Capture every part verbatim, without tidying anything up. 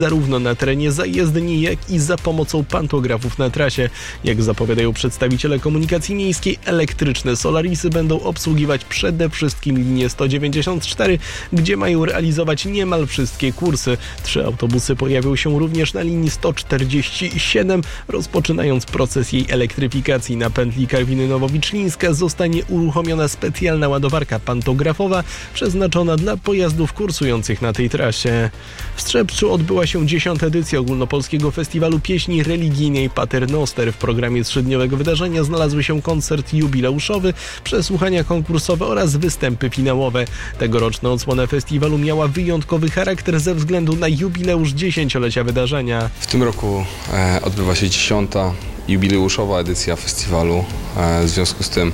zarówno na terenie zajezdni, jak i za pomocą pantografów na trasie. Jak zapowiadają przedstawiciele komunikacji miejskiej, elektryczne Solarisy będą obsługiwać przede wszystkim linię sto dziewięćdziesiąt cztery, gdzie mają realizować niemal wszystkie kursy. Trzy autobusy pojawią się również na linii sto czterdzieści siedem, rozpoczynając proces jej elektryfikacji. Na pętli Karwiny-Nowowicz-Lińska zostanie uruchomiona specjalna ładowarka pantografowa przeznaczona dla pojazdów kursujących na tej trasie. W Strzebczu odbyła się dziesiąta edycja Ogólnopolskiego Festiwalu Pieśni Religijnej Paternoster. W programie trzydniowego wydarzenia znalazły się koncert jubileuszowy, przesłuchania konkursowe oraz występy finałowe. Tegoroczna odsłona festiwalu miała wyjątkowy charakter ze względu na jubileusz dziesięciolecia wydarzenia. W tym roku e, odbywa się dziesiąta jubileuszowa edycja festiwalu. E, w związku z tym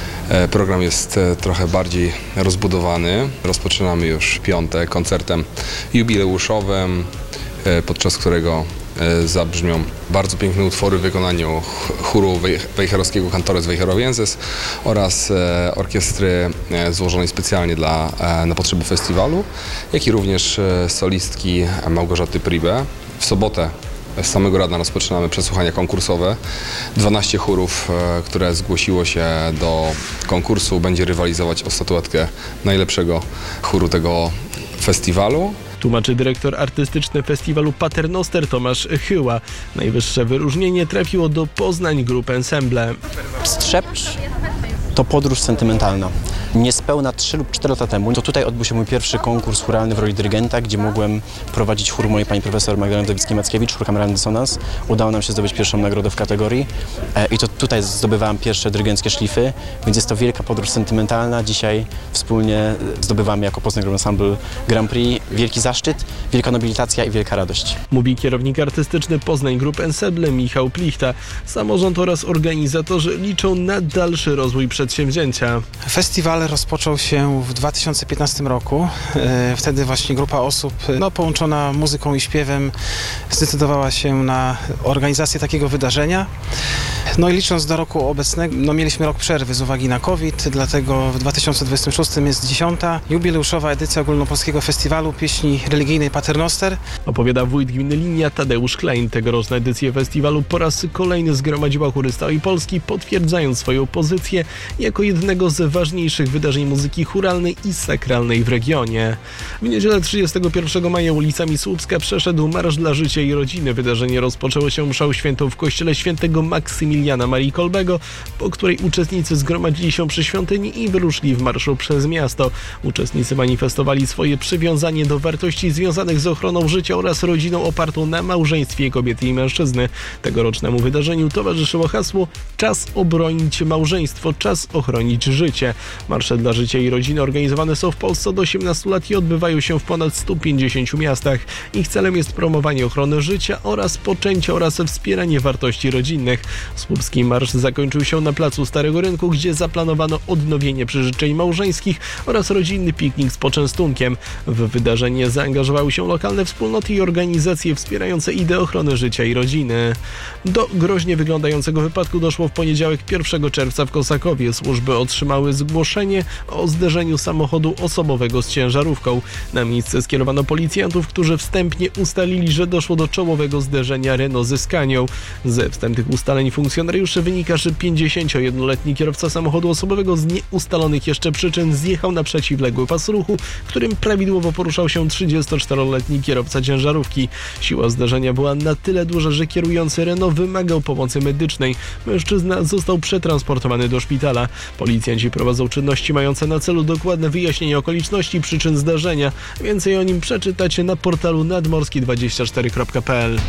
e, program jest e, trochę bardziej rozbudowany. Rozpoczynamy już piątek koncertem jubileuszowym, e, podczas którego e, zabrzmią bardzo piękne utwory w wykonaniu chóru wejherowskiego Cantores Vejherovienses oraz e, orkiestry e, złożonej specjalnie dla, e, na potrzeby festiwalu, jak i również e, solistki Małgorzaty Pribe. W sobotę z samego rana rozpoczynamy przesłuchania konkursowe. dwanaście chórów, e, które zgłosiło się do konkursu, będzie rywalizować o statuetkę najlepszego chóru tego festiwalu. Tłumaczy dyrektor artystyczny festiwalu Paternoster Tomasz Chyła. Najwyższe wyróżnienie trafiło do Poznań Group Ensemble. Strzebcz to podróż sentymentalna. Niespełna trzy lub cztery lata temu to tutaj odbył się mój pierwszy konkurs chóralny w roli dyrygenta, gdzie mogłem prowadzić chór mojej pani profesor Magdaleny Dawickiej-Mackiewicz, chór kameralny Dysonans. Udało nam się zdobyć pierwszą nagrodę w kategorii e, i to tutaj zdobywałem pierwsze dyrygenckie szlify, więc jest to wielka podróż sentymentalna. Dzisiaj wspólnie zdobywamy jako Poznań Group Ensemble Grand Prix. Wielki zaszczyt, wielka nobilitacja i wielka radość. Mówi kierownik artystyczny Poznań Group Ensemble Michał Plichta. Samorząd oraz organizatorzy liczą na dalszy rozwój przedsięwzięcia. Festiwal rozpoczął się w dwa tysiące piętnastym roku. Wtedy właśnie grupa osób no, połączona muzyką i śpiewem zdecydowała się na organizację takiego wydarzenia. No i licząc do roku obecnego, no mieliśmy rok przerwy z uwagi na COVID, dlatego w dwa tysiące dwudziestym szóstym jest dziesiąta jubileuszowa edycja Ogólnopolskiego Festiwalu Pieśni Religijnej Paternoster. Opowiada wójt gminy Linia Tadeusz Klein. Tegoroczna edycja festiwalu po raz kolejny zgromadziła chóry z całej Polski, potwierdzając swoją pozycję jako jednego z ważniejszych wydarzeń muzyki chóralnej i sakralnej w regionie. W niedzielę trzydziestego pierwszego maja ulicami Słupska przeszedł Marsz dla Życia i Rodziny. Wydarzenie rozpoczęło się mszą świętą w kościele świętego Maksymiliana Marii Kolbego, po której uczestnicy zgromadzili się przy świątyni i wyruszyli w marszu przez miasto. Uczestnicy manifestowali swoje przywiązanie do wartości związanych z ochroną życia oraz rodziną opartą na małżeństwie kobiety i mężczyzny. Tegorocznemu wydarzeniu towarzyszyło hasło „Czas obronić małżeństwo, czas ochronić życie”. Marsze dla życia i rodziny organizowane są w Polsce od osiemnastu lat i odbywają się w ponad stu pięćdziesięciu miastach. Ich celem jest promowanie ochrony życia oraz poczęcie oraz wspieranie wartości rodzinnych. Słupski marsz zakończył się na placu Starego Rynku, gdzie zaplanowano odnowienie przyrzeczeń małżeńskich oraz rodzinny piknik z poczęstunkiem. W wydarzenie zaangażowały się lokalne wspólnoty i organizacje wspierające ideę ochrony życia i rodziny. Do groźnie wyglądającego wypadku doszło w poniedziałek pierwszego czerwca w Kosakowie. Służby otrzymały zgłoszenie o zderzeniu samochodu osobowego z ciężarówką. Na miejsce skierowano policjantów, którzy wstępnie ustalili, że doszło do czołowego zderzenia Renault ze Scanią. Ze wstępnych ustaleń funkcjonariuszy wynika, że pięćdziesięciojednoletni kierowca samochodu osobowego z nieustalonych jeszcze przyczyn zjechał na przeciwległy pas ruchu, którym prawidłowo poruszał się trzydziestoczteroletni kierowca ciężarówki. Siła zdarzenia była na tyle duża, że kierujący Renault wymagał pomocy medycznej. Mężczyzna został przetransportowany do szpitala. Policjanci prowadzą czynności mające na celu dokładne wyjaśnienie okoliczności przyczyn zdarzenia. Więcej o nim przeczytacie na portalu nadmorski dwadzieścia cztery kropka p l.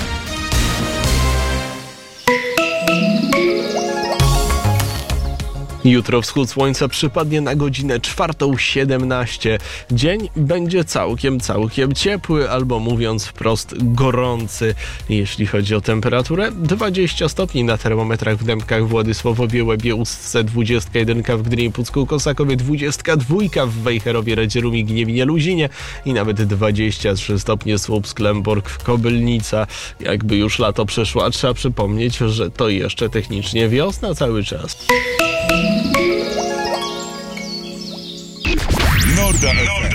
Jutro wschód słońca przypadnie na godzinę czwartą siedemnaście. Dzień będzie całkiem, całkiem ciepły, albo mówiąc wprost gorący. Jeśli chodzi o temperaturę, dwadzieścia stopni na termometrach w Dębkach, Władysławowie, Łebie, Ustce, dwadzieścia jeden w Gdyni, Pucku, Kosakowie, dwadzieścia dwa w Wejherowie, Radzierumie, Gniewinie, Luzinie i nawet dwadzieścia trzy stopnie Słupsk, Lęborg, Kobylnica. Jakby już lato przeszło, a trzeba przypomnieć, że to jeszcze technicznie wiosna cały czas. Norda F M.